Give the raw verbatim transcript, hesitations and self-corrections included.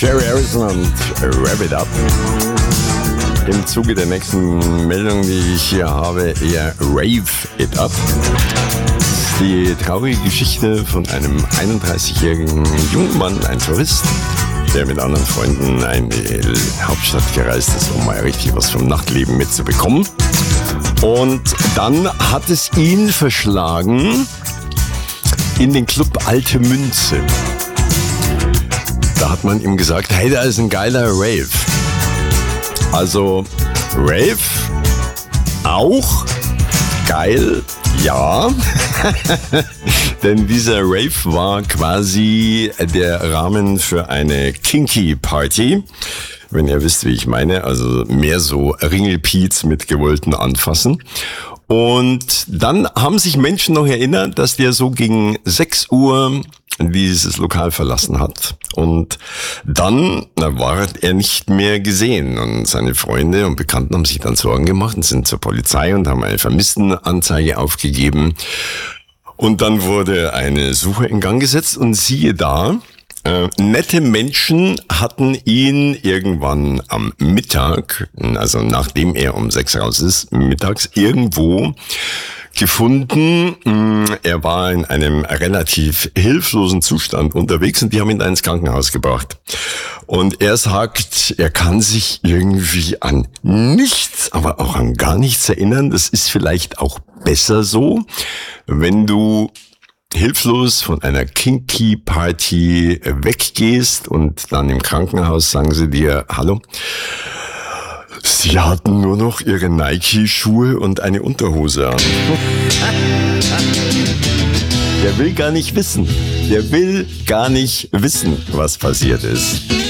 Jerry Harrison und Wrap It Up. Im Zuge der nächsten Meldung, die ich hier habe, eher Rave It Up. Das ist die traurige Geschichte von einem einunddreißigjährigen jungen Mann, ein Tourist, der mit anderen Freunden in die Hauptstadt gereist ist, um mal richtig was vom Nachtleben mitzubekommen. Und dann hat es ihn verschlagen in den Club Alte Münze. Da hat man ihm gesagt, hey, da ist ein geiler Rave. Also Rave, auch geil, ja. Denn dieser Rave war quasi der Rahmen für eine Kinky Party. Wenn ihr wisst, wie ich meine, also mehr so Ringelpiez mit gewollten Anfassen. Und dann haben sich Menschen noch erinnert, dass der so gegen sechs Uhr dieses Lokal verlassen hat. Und dann na, war er nicht mehr gesehen. Und seine Freunde und Bekannten haben sich dann Sorgen gemacht und sind zur Polizei und haben eine Vermisstenanzeige aufgegeben. Und dann wurde eine Suche in Gang gesetzt und siehe da, Äh, nette Menschen hatten ihn irgendwann am Mittag, also nachdem er um sechs raus ist, mittags irgendwo gefunden. Er war in einem relativ hilflosen Zustand unterwegs und die haben ihn da ins Krankenhaus gebracht. Und er sagt, er kann sich irgendwie an nichts, aber auch an gar nichts erinnern. Das ist vielleicht auch besser so, wenn du hilflos von einer Kinky-Party weggehst und dann im Krankenhaus sagen sie dir, hallo, sie hatten nur noch ihre Nike-Schuhe und eine Unterhose an. Der will gar nicht wissen, der will gar nicht wissen, was passiert ist.